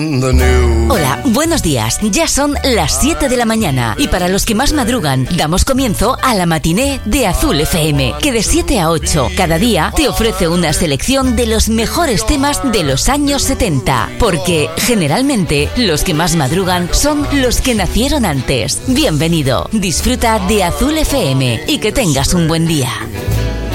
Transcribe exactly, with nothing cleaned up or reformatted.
the news. Hola, buenos días. Ya son las siete de la mañana y para los que más madrugan, damos comienzo a la matiné de Azul F M, que de siete a ocho cada día te ofrece una selección de los mejores temas de los años setenta, porque generalmente los que más madrugan son los que nacieron antes. Bienvenido, disfruta de Azul F M y que tengas un buen día.